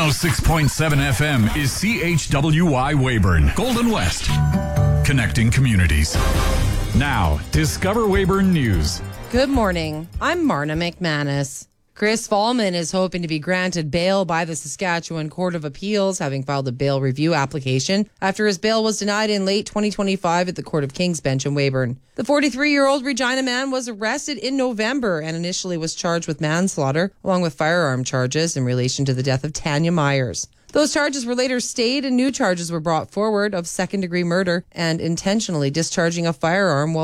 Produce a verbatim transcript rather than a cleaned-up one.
oh six point seven F M is C H W Y Weyburn, Golden West, connecting communities. Now, Discover Weyburn News. Good morning. I'm Marna McManus. Chris Fallman is hoping to be granted bail by the Saskatchewan Court of Appeals, having filed a bail review application after his bail was denied in late twenty twenty-five at the Court of King's Bench in Weyburn. The forty-three-year-old Regina man was arrested in November and initially was charged with manslaughter, along with firearm charges in relation to the death of Tanya Myers. Those charges were later stayed and new charges were brought forward of second-degree murder and intentionally discharging a firearm while